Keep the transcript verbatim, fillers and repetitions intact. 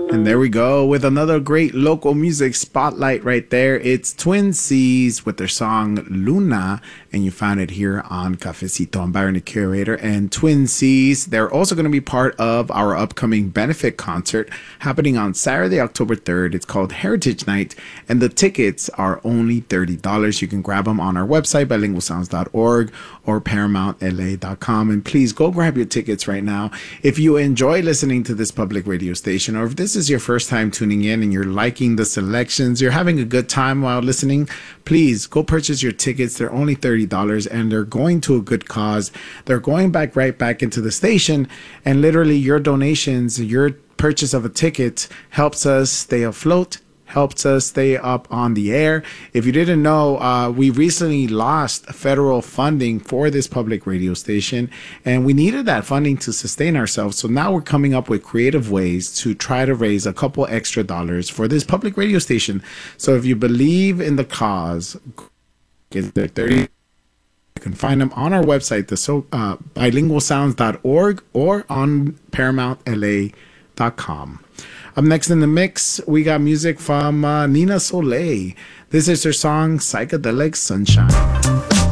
And there we go with another great local music spotlight right there. It's Twin Seas with their song Luna, and you found it here on Cafecito. I'm Byron, the curator, and Twin Seas, they're also going to be part of our upcoming benefit concert happening on Saturday, October third. It's called Heritage Night, and the tickets are only thirty dollars. You can grab them on our website, bilingual sounds dot org or paramount l a dot com. And please go grab your tickets right now. If you enjoy listening to this public radio station, or if this is your first time tuning in and you're liking the selections, you're having a good time while listening, please go purchase your tickets. They're only thirty dollars and they're going to a good cause. They're going back right back into the station, and literally your donations, your purchase of a ticket helps us stay afloat, helps us stay up on the air. If you didn't know, uh, we recently lost federal funding for this public radio station, and we needed that funding to sustain ourselves. So now we're coming up with creative ways to try to raise a couple extra dollars for this public radio station. So if you believe in the cause, get the thirty. You can find them on our website, the so uh, bilingual sounds dot org, or on paramount l a dot com. Up next in the mix, we got music from uh, Nina Soleil. This is her song, Psychedelic Sunshine.